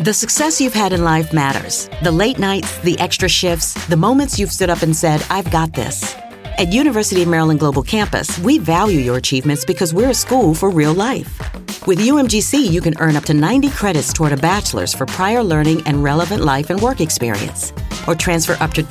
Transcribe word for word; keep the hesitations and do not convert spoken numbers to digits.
The success you've had in life matters. The late nights, the extra shifts, the moments you've stood up and said, I've got this. At University of Maryland Global Campus, we value your achievements because we're a school for real life. With U M G C, you can earn up to ninety credits toward a bachelor's for prior learning and relevant life and work experience, or transfer up to